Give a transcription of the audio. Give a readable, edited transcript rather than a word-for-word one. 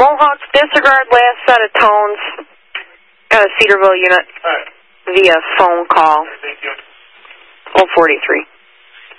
Mohawks, disregard last set of tones. Got a Cedarville unit via phone call. 043.